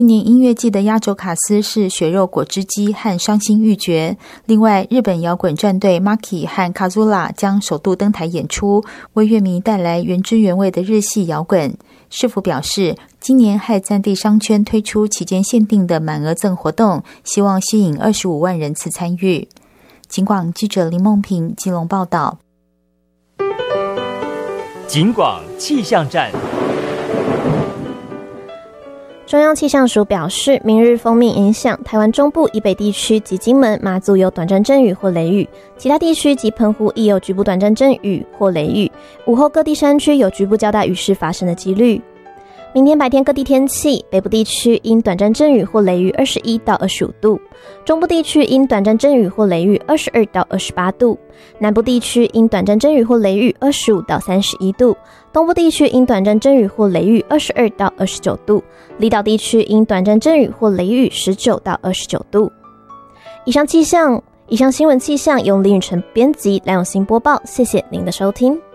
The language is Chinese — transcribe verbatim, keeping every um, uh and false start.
今年音乐季的压轴卡司是血肉果汁机和伤心欲绝，另外日本摇滚战队 Maki 和 Kazula 将首度登台演出，为乐迷带来原汁原味的日系摇滚。市府表示，今年和在地商圈推出期间限定的满额赠活动，希望吸引二十五万人次参与。警广记者林梦平基隆报道。 警广气象站。 中央气象署表示，明日锋面影响台湾中部以北地区及金门、马祖有短暂阵雨或雷雨，其他地区及澎湖亦有局部短暂阵雨或雷雨，午后各地山区有局部较大雨势发生的几率。明天白天各地天气，北部地区因短暂阵雨或雷雨二十一到二十五度，中部地区因短暂阵雨或雷雨二十二到二十八度，南部地区因短暂阵雨或雷雨二十五到三十一度，东部地区因短暂阵雨或雷雨二十二到二十九度，离岛地区因短暂阵雨或雷雨十九到二十九度。以上气象，以上新闻气象由林雨晨编辑，蓝永新播报，谢谢您的收听。